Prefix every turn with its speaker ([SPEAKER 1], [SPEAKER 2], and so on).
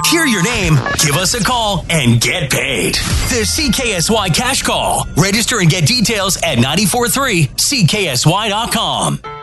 [SPEAKER 1] Hear your name, give us a call, and get paid. The CKSY Cash Call. Register and get details at 943CKSY.com.